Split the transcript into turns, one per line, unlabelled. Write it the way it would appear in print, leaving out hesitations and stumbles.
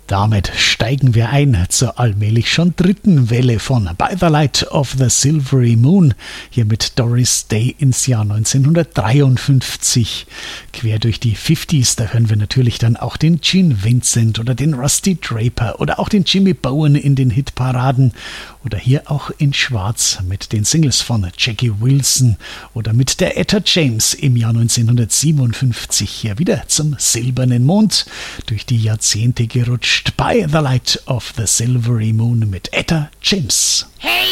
Damit steigen wir ein zur allmählich schon dritten Welle von By the Light of the Silvery Moon, hier mit Doris Day ins Jahr 1953. Quer durch die 50s, da hören wir natürlich dann auch den Gene Vincent oder den Rusty Draper oder auch den Jimmy Bowen in den Hitparaden oder hier auch in Schwarz mit den Singles von Jackie Wilson oder mit der Etta James im Jahr 1957 hier wieder zum silbernen Mond durch die Jahrzehnte gerutscht. By the Light of the Silvery Moon mit Etta James.
Hey!